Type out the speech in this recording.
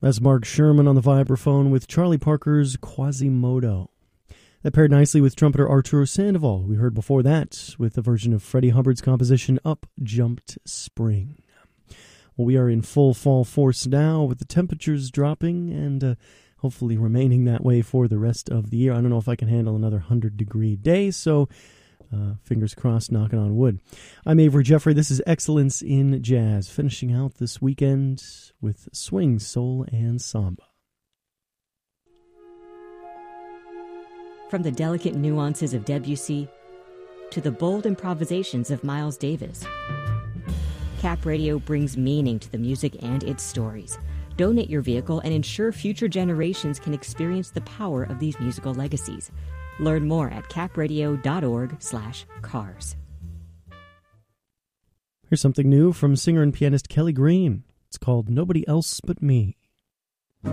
That's Mark Sherman on the vibraphone with Charlie Parker's Quasimodo. That paired nicely with trumpeter Arturo Sandoval. We heard before that with a version of Freddie Hubbard's composition Up Jumped Spring. Well, we are in full fall force now with the temperatures dropping and hopefully remaining that way for the rest of the year. I don't know if I can handle another 100-degree day, so fingers crossed, knocking on wood. I'm Avery Jeffrey. This is Excellence in Jazz, finishing out this weekend with swing, soul, and samba. From the delicate nuances of Debussy to the bold improvisations of Miles Davis, Cap Radio brings meaning to the music and its stories. Donate your vehicle and ensure future generations can experience the power of these musical legacies. Learn more at capradio.org/cars. Here's something new from singer and pianist Kelly Green. It's called Nobody Else But Me.